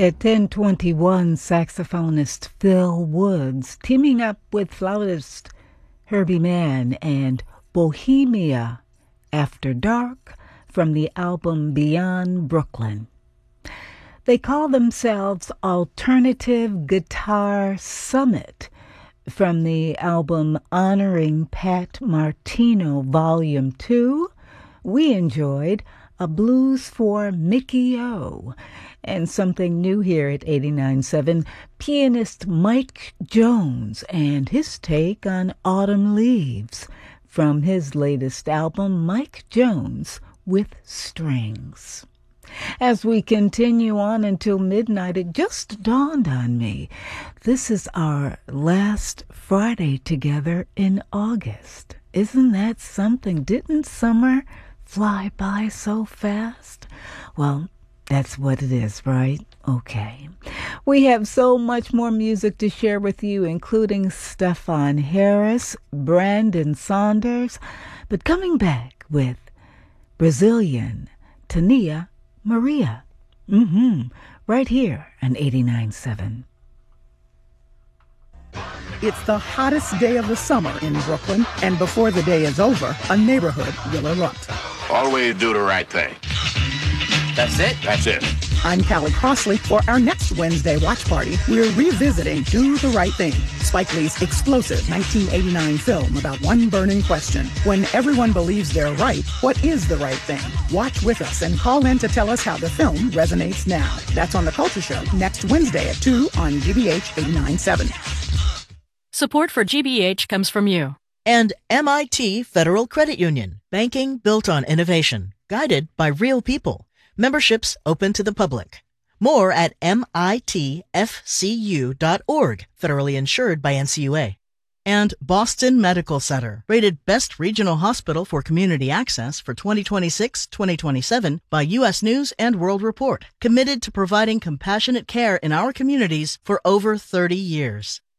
At 10:21, saxophonist Phil Woods teaming up with flautist Herbie Mann and Bohemia After Dark from the album Beyond Brooklyn. They call themselves Alternative Guitar Summit from the album Honoring Pat Martino Volume 2. We enjoyed A Blues for Mickey O. And something new here at 89.7, pianist Mike Jones and his take on Autumn Leaves from his latest album, Mike Jones with Strings. As we continue on until midnight, it just dawned on me, this is our last Friday together in August. Isn't that something? Didn't summer fly by so fast? Well, that's what it is, right? Okay. We have so much more music to share with you, including Stefan Harris, Brandon Saunders, but coming back with Brazilian Tania Maria. Right here on 89.7. It's the hottest day of the summer in Brooklyn, and before the day is over, a neighborhood will erupt. Always do the right thing. That's it? That's it. I'm Callie Crossley. For our next Wednesday watch party, we're revisiting Do the Right Thing, Spike Lee's explosive 1989 film about one burning question. When everyone believes they're right, what is the right thing? Watch with us and call in to tell us how the film resonates now. That's on The Culture Show next Wednesday at 2 on GBH 89.7. Support for GBH comes from you. And MIT Federal Credit Union. Banking built on innovation. Guided by real people. Memberships open to the public. More at mitfcu.org, federally insured by NCUA. And Boston Medical Center, rated Best Regional Hospital for Community Access for 2026-2027 by U.S. News and World Report. Committed to providing compassionate care in our communities for over 30 years.